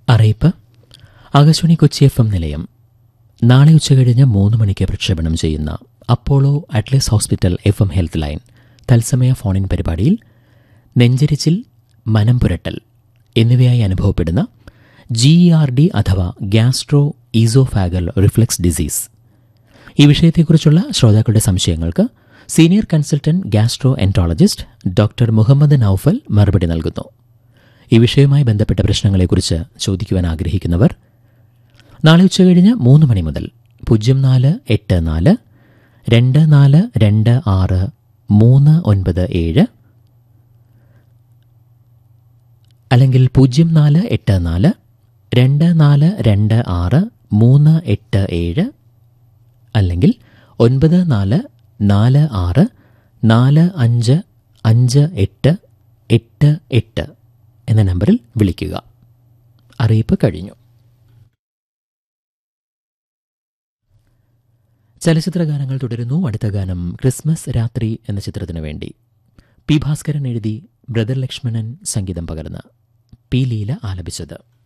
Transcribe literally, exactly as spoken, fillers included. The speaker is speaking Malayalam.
അറിയിപ്പ്. ആകാശവാണി കൊച്ചി എഫ് എം നിലയം നാളെ ഉച്ചകഴിഞ്ഞ് മൂന്ന് മണിക്ക് പ്രക്ഷേപണം ചെയ്യുന്ന Apollo Atlas hospital F M health line തത്സമയ ഫോണിൻ പരിപാടിയിൽ നെഞ്ചരിച്ചിൽ, മനം പുരട്ടൽ എന്നിവയായി അനുഭവപ്പെടുന്ന ജി ഇ ആർ ഡി അഥവാ ഗ്യാസ്ട്രോ ഈസോഫാഗൽ റിഫ്ലക്സ് ഡിസീസ് ഈ വിഷയത്തെക്കുറിച്ചുള്ള ശ്രോതാക്കളുടെ സംശയങ്ങൾക്ക് senior consultant gastro enterologist doctor Muhammad Noufal മറുപടി നൽകുന്നു. ഈ വിഷയവുമായി ബന്ധപ്പെട്ട പ്രശ്നങ്ങളെക്കുറിച്ച് ചോദിക്കുവാൻ ആഗ്രഹിക്കുന്നവർ നാളെ ഉച്ചകഴിഞ്ഞ് മൂന്ന് മണി മുതൽ പൂജ്യം നാല് എട്ട് നാല് രണ്ട് നാല് രണ്ട് ആറ് മൂന്ന് ഒൻപത് ഏഴ് അല്ലെങ്കിൽ പൂജ്യം നാല് എട്ട് നാല് രണ്ട് നാല് രണ്ട് ആറ് മൂന്ന് എട്ട് ഏഴ് അല്ലെങ്കിൽ ഒൻപത് നാല് നാല് ആറ് നാല് അഞ്ച് അഞ്ച് എട്ട് എട്ട് എട്ട് എന്ന നമ്പറിൽ വിളിക്കുക. അറിയിപ്പ് കഴിഞ്ഞു. ചലച്ചിത്ര ഗാനങ്ങൾ തുടരുന്നു. അടുത്ത ഗാനം ക്രിസ്മസ് രാത്രി എന്ന ചിത്രത്തിനു വേണ്ടി പി ഭാസ്കരൻ എഴുതി ബ്രദർ ലക്ഷ്മണൻ സംഗീതം പകർന്ന് പി ലീല ആലപിച്ചത്.